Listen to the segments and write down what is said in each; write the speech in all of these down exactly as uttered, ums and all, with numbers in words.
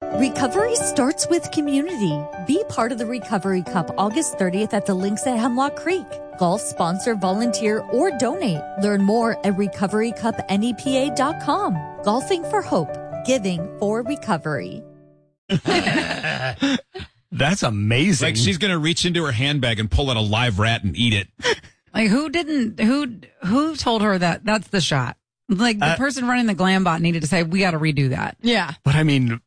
Recovery starts with community. Be part of the Recovery Cup August thirtieth at the links at Hemlock Creek. Golf, sponsor, volunteer, or donate. Learn more at recovery cup N E P A dot com. Golfing for hope. Giving for recovery. That's amazing. Like she's going to reach into her handbag and pull out a live rat and eat it. Like who didn't, who, who told her that that's the shot? Like the Uh, person running the glam bot needed to say, we got to redo that. Yeah. But I mean,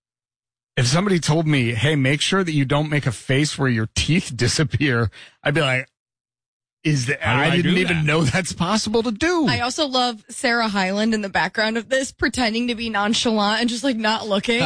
if somebody told me, hey, make sure that you don't make a face where your teeth disappear, I'd be like, is that, How do I, I didn't do even that? know that's possible to do. I also love Sarah Hyland in the background of this, pretending to be nonchalant and just like not looking.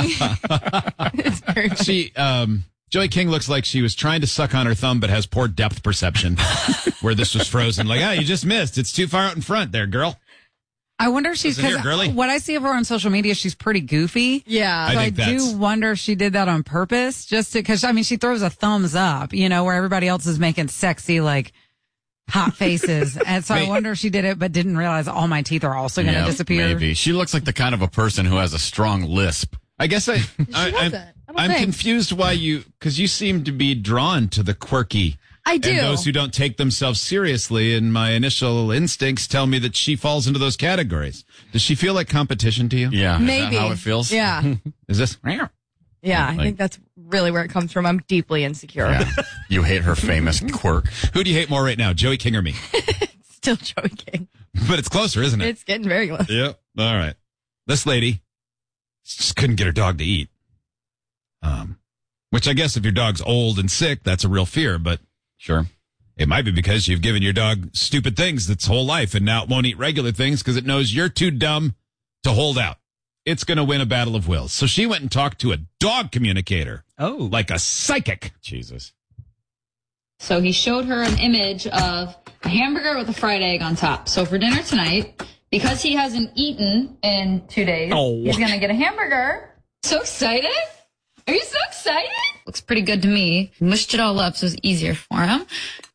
It's very funny. She, um, Joey King looks like she was trying to suck on her thumb, but has poor depth perception where this was frozen. Like, ah, you just missed. It's too far out in front there, girl. I wonder if she's, Listen here, because girly. what I see of her on social media, she's pretty goofy. Yeah. I So I, think that's- do wonder if she did that on purpose, just to, because I mean, she throws a thumbs up, you know, where everybody else is making sexy, like, hot faces. And so I Wait. wonder if she did it, but didn't realize all my teeth are also going to Yeah, disappear. Maybe. She looks like the kind of a person who has a strong lisp. I guess I, I, doesn't. I'm, I don't I'm think. confused why you, because you seem to be drawn to the quirky. I do. And those who don't take themselves seriously, and my initial instincts tell me that she falls into those categories. Does she feel like competition to you? Yeah. Maybe. Is that how it feels? Yeah. Is this? Yeah. I Like- think that's really where it comes from. I'm deeply insecure. Yeah. You hate her famous quirk. Who do you hate more right now, Joey King or me? Still Joey King. But it's closer, isn't it? It's getting very close. Yep. All right. This lady just couldn't get her dog to eat. Um, which I guess if your dog's old and sick, that's a real fear, but Sure. it might be because you've given your dog stupid things its whole life and now it won't eat regular things because it knows you're too dumb to hold out. It's going to win a battle of wills. So she went and talked to a dog communicator, oh. like a psychic. Jesus. So he showed her an image of a hamburger with a fried egg on top. So for dinner tonight, because he hasn't eaten in two days, Oh. he's going to get a hamburger. So excited? Are you so excited? Looks pretty good to me. Mushed it all up so it's easier for him.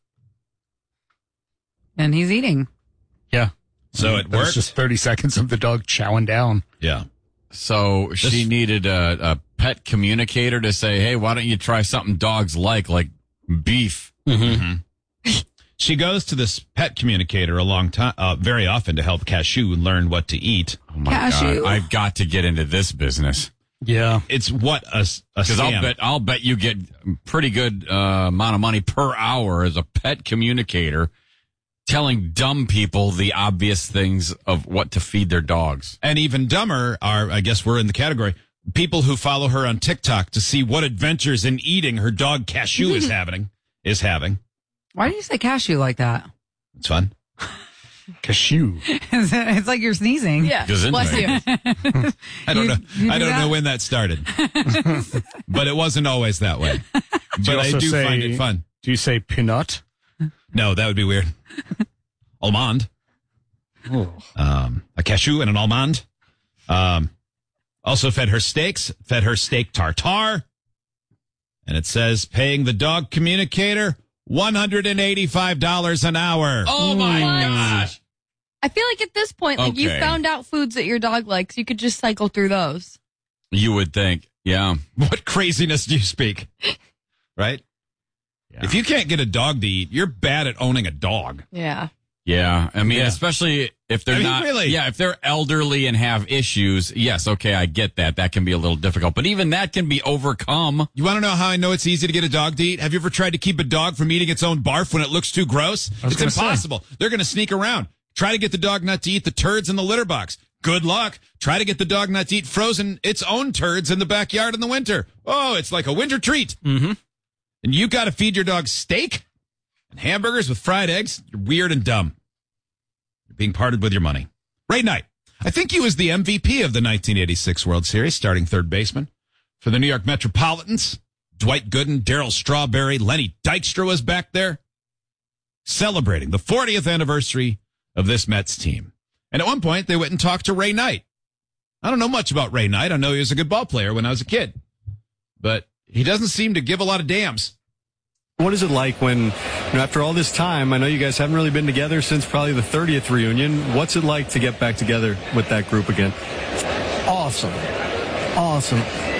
And he's eating. Yeah. So it That was worked. just thirty seconds of the dog chowing down. Yeah. So she needed a, a pet communicator to say, hey, why don't you try something dogs like, like beef? Mm-hmm. She goes to this pet communicator a long time, uh, very often to help Cashew learn what to eat. Oh my Cashew. God. I've got to get into this business. Yeah. It's what a, s- a Because I'll scam. bet, I'll bet you get pretty good uh, amount of money per hour as a pet communicator telling dumb people the obvious things of what to feed their dogs. And even dumber are, I guess we're in the category, people who follow her on TikTok to see what adventures in eating her dog Cashew is having. Is having. Why do you say cashew like that? It's fun. Cashew. It's like you're sneezing. Yeah. Gesundheit. Bless you. I don't You- know. you I do don't that? know when that started, but it wasn't always that way. Do you But I also do say- find it fun. Do you say peanut? No, that would be weird. Almond. Um, a cashew and an almond. Um, also fed her steaks, fed her steak tartare. And it says paying the dog communicator one hundred eighty-five dollars an hour. Oh my What? gosh. I feel like at this point, like you Okay. found out foods that your dog likes, you could just cycle through those. You would think. Yeah. What craziness do you speak? Right? Yeah. If you can't get a dog to eat, you're bad at owning a dog. Yeah. Yeah. I mean, Yeah. especially if they're I mean, not, really. yeah, if they're elderly and have issues. Yes. Okay. I get that. That can be a little difficult, but even that can be overcome. You want to know how I know it's easy to get a dog to eat? Have you ever tried to keep a dog from eating its own barf when it looks too gross? was It's gonna say. impossible. They're going to sneak around. Try to get the dog not to eat the turds in the litter box. Good luck. Try to get the dog not to eat frozen its own turds in the backyard in the winter. Oh, it's like a winter treat. Mm-hmm. And you got to feed your dog steak and hamburgers with fried eggs. You're weird and dumb. You're being parted with your money. Ray Knight. I think he was the M V P of the nineteen eighty-six World Series, starting third baseman for the New York Metropolitans. Dwight Gooden, Darryl Strawberry, Lenny Dykstra was back there celebrating the fortieth anniversary of this Mets team. And at one point, they went and talked to Ray Knight. I don't know much about Ray Knight. I know he was a good ball player when I was a kid, but he doesn't seem to give a lot of damns. What is it like when, you know, after all this time, I know you guys haven't really been together since probably the thirtieth reunion. What's it like to get back together with that group again? Awesome. Awesome.